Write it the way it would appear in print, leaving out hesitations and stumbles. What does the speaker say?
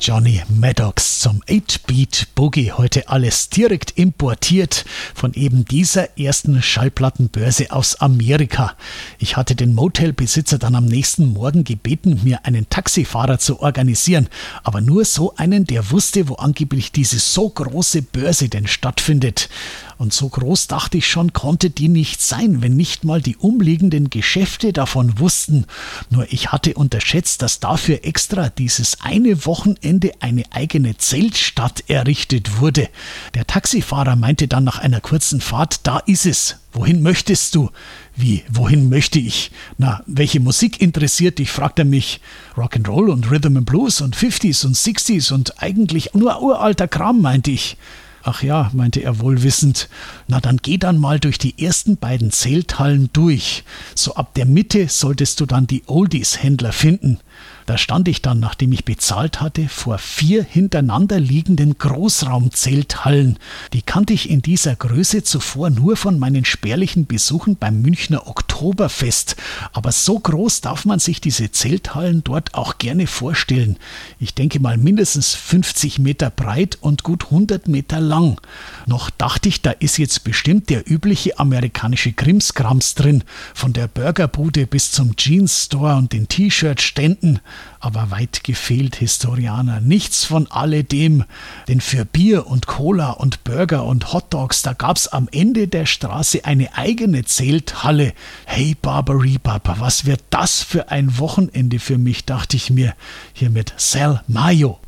Johnny Maddox zum 8-Beat Boogie. Heute alles direkt importiert von eben dieser ersten Schallplattenbörse aus Amerika. Ich hatte den Motelbesitzer dann am nächsten Morgen gebeten, mir einen Taxifahrer zu organisieren. Aber nur so einen, der wusste, wo angeblich diese so große Börse denn stattfindet. Und so groß, dachte ich schon, konnte die nicht sein, wenn nicht mal die umliegenden Geschäfte davon wussten. Nur ich hatte unterschätzt, dass dafür extra dieses eine Wochenende eine eigene Zeltstadt errichtet wurde. Der Taxifahrer meinte dann nach einer kurzen Fahrt, da ist es. Wohin möchtest du? Wie, wohin möchte ich? Na, welche Musik interessiert dich, fragt er mich. Rock'n'Roll und Rhythm and Blues und 50s und 60s und eigentlich nur uralter Kram, meinte ich. Ach ja, meinte er wohlwissend, na dann geh dann mal durch die ersten beiden Zelthallen durch. So ab der Mitte solltest du dann die Oldies-Händler finden. Da stand ich dann, nachdem ich bezahlt hatte, vor 4 hintereinander liegenden Großraumzelthallen. Die kannte ich in dieser Größe zuvor nur von meinen spärlichen Besuchen beim Münchner Oktoberfest. Aber so groß darf man sich diese Zelthallen dort auch gerne vorstellen. Ich denke mal mindestens 50 Meter breit und gut 100 Meter lang. Noch dachte ich, da ist jetzt bestimmt der übliche amerikanische Krimskrams drin. Von der Burgerbude bis zum Jeans-Store und den T-Shirt-Ständen. Aber weit gefehlt, Historianer, nichts von alledem, denn für Bier und Cola und Burger und Hotdogs, da gab's am Ende der Straße eine eigene Zelthalle. Hey Barbary-Papa, was wird das für ein Wochenende für mich, dachte ich mir, hier mit Sal Mayo.